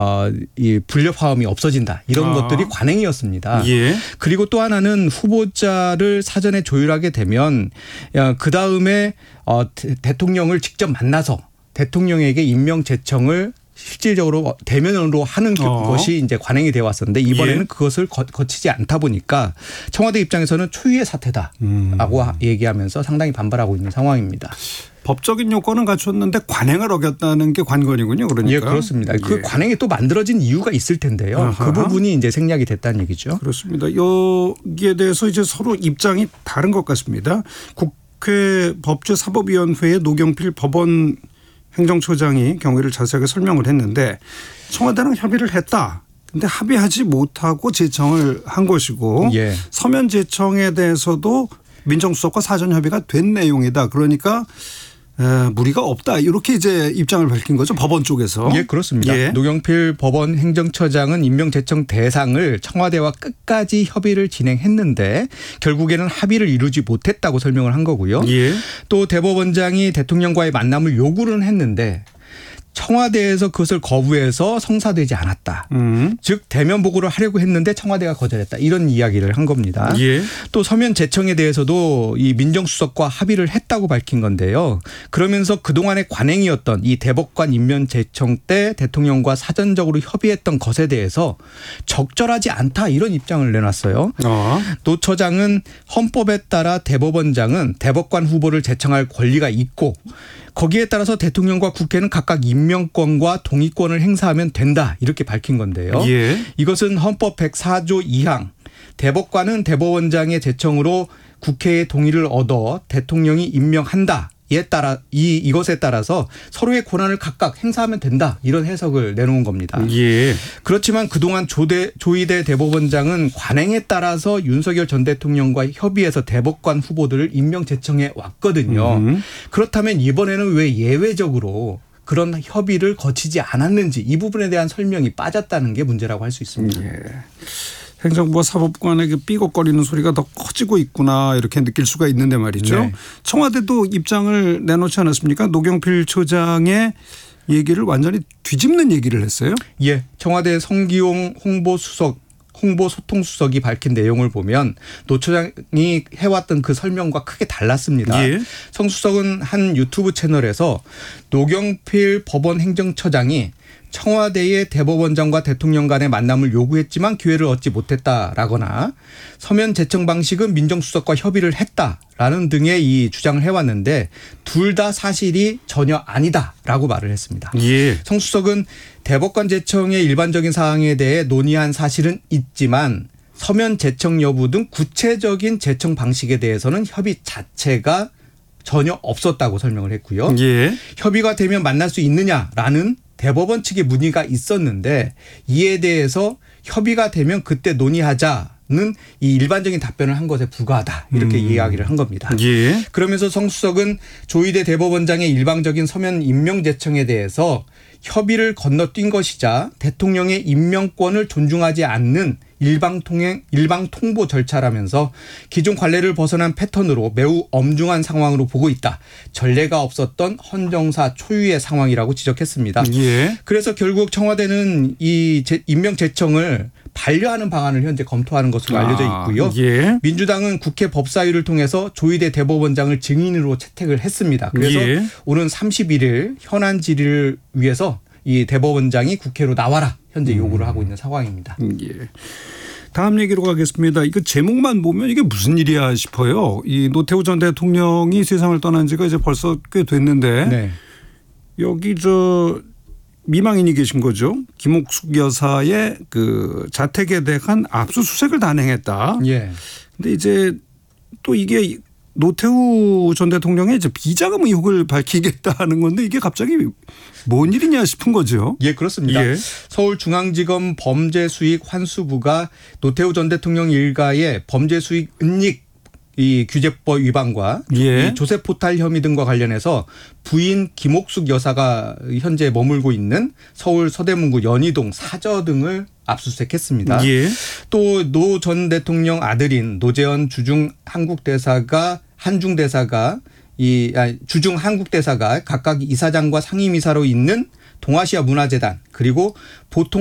이 불협화음이 없어진다. 이런 것들이 관행이었습니다. 예. 그리고 또 하나는 후보자를 사전에 조율하게 되면 그다음에 대통령을 직접 만나서 대통령에게 임명 제청을 실질적으로 대면으로 하는 것이 이제 관행이 되어 왔었는데 이번에는 그것을 거치지 않다 보니까 청와대 입장에서는 초유의 사태다라고 얘기하면서 상당히 반발하고 있는 상황입니다. 법적인 요건은 갖췄는데 관행을 어겼다는 게 관건이군요. 그러니까. 예, 그렇습니다. 그 관행이 또 만들어진 이유가 있을 텐데요. 아하. 그 부분이 이제 생략이 됐다는 얘기죠. 그렇습니다. 여기에 대해서 이제 서로 입장이 다른 것 같습니다. 국회 법제사법위원회의 노경필 법원 행정처장이 경위를 자세하게 설명을 했는데 청와대랑 협의를 했다. 근데 합의하지 못하고 제청을 한 것이고 예. 서면 제청에 대해서도 민정수석과 사전 협의가 된 내용이다. 그러니까 무리가 없다. 이렇게 이제 입장을 밝힌 거죠. 법원 쪽에서. 예, 그렇습니다. 예. 노경필 법원 행정처장은 임명 제청 대상을 청와대와 끝까지 협의를 진행했는데 결국에는 합의를 이루지 못했다고 설명을 한 거고요. 예. 또 대법원장이 대통령과의 만남을 요구는 했는데 청와대에서 그것을 거부해서 성사되지 않았다. 즉 대면 보고를 하려고 했는데 청와대가 거절했다. 이런 이야기를 한 겁니다. 예. 또 서면 제청에 대해서도 이 민정수석과 합의를 했다고 밝힌 건데요. 그러면서 그동안의 관행이었던 이 대법관 임명 제청 때 대통령과 사전적으로 협의했던 것에 대해서 적절하지 않다. 이런 입장을 내놨어요. 노 처장은 헌법에 따라 대법원장은 대법관 후보를 제청할 권리가 있고 거기에 따라서 대통령과 국회는 각각 임명권과 동의권을 행사하면 된다. 이렇게 밝힌 건데요. 예. 이것은 헌법 104조 2항 대법관은 대법원장의 제청으로 국회의 동의를 얻어 대통령이 임명한다. 이에 따라 이것에 따라서 서로의 권한을 각각 행사하면 된다. 이런 해석을 내놓은 겁니다. 예. 그렇지만 그동안 조희대 대법원장은 관행에 따라서 윤석열 전 대통령과 협의해서 대법관 후보들을 임명 제청해 왔거든요. 그렇다면 이번에는 왜 예외적으로 그런 협의를 거치지 않았는지 이 부분에 대한 설명이 빠졌다는 게 문제라고 할 수 있습니다. 예. 행정부와 사법관의 그 삐걱거리는 소리가 더 커지고 있구나 이렇게 느낄 수가 있는데 말이죠. 네. 청와대도 입장을 내놓지 않았습니까? 노경필 처장의 얘기를 완전히 뒤집는 얘기를 했어요. 예, 청와대 성기용 홍보소통수석이 밝힌 내용을 보면 노 처장이 해왔던 그 설명과 크게 달랐습니다. 예. 성 수석은 한 유튜브 채널에서 노경필 법원 행정처장이 청와대의 대법원장과 대통령 간의 만남을 요구했지만 기회를 얻지 못했다라거나 서면 제청 방식은 민정수석과 협의를 했다라는 등의 이 주장을 해왔는데 둘 다 사실이 전혀 아니다라고 말을 했습니다. 예. 성 수석은 대법관 제청의 일반적인 사항에 대해 논의한 사실은 있지만 서면 제청 여부 등 구체적인 제청 방식에 대해서는 협의 자체가 전혀 없었다고 설명을 했고요. 예. 협의가 되면 만날 수 있느냐라는 대법원 측의 문의가 있었는데 이에 대해서 협의가 되면 그때 논의하자는 이 일반적인 답변을 한 것에 불과하다. 이렇게 이야기를 한 겁니다. 예. 그러면서 성 수석은 조희대 대법원장의 일방적인 서면 임명 제청에 대해서 협의를 건너뛴 것이자 대통령의 임명권을 존중하지 않는 일방 통보 절차라면서 기존 관례를 벗어난 패턴으로 매우 엄중한 상황으로 보고 있다. 전례가 없었던 헌정사 초유의 상황이라고 지적했습니다. 예. 그래서 결국 청와대는 이 임명 제청을 반려하는 방안을 현재 검토하는 것으로 알려져 있고요. 예. 민주당은 국회 법사위를 통해서 조희대 대법원장을 증인으로 채택을 했습니다. 그래서 예. 오는 31일 현안 질의를 위해서 이 대법원장이 국회로 나와라 현재 요구를 하고 있는 상황입니다. 예. 다음 얘기로 가겠습니다. 이거 제목만 보면 이게 무슨 일이야 싶어요. 이 노태우 전 대통령이 세상을 떠난 지가 이제 벌써 꽤 됐는데 네. 여기 미망인이 계신 거죠. 김옥숙 여사의 그 자택에 대한 압수수색을 단행했다. 예. 근데 이제 또 이게 노태우 전 대통령의 이제 비자금 의혹을 밝히겠다는 건데 이게 갑자기 뭔 일이냐 싶은 거죠. 예, 그렇습니다. 예. 서울중앙지검 범죄수익환수부가 노태우 전 대통령 일가의 범죄수익 은닉 이 규제법 위반과 예. 이 조세 포탈 혐의 등과 관련해서 부인 김옥숙 여사가 현재 머물고 있는 서울 서대문구 연희동 사저 등을 압수수색했습니다. 예. 또 노 전 대통령 아들인 노재현 주중 한국 대사가 주중 한국 대사가 각각 이사장과 상임이사로 있는 동아시아 문화재단 그리고 보통